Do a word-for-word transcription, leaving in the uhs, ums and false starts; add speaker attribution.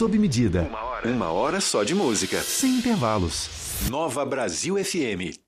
Speaker 1: sob medida.
Speaker 2: Uma hora, uma hora só de música.
Speaker 1: Sem intervalos.
Speaker 2: Nova Brasil F M.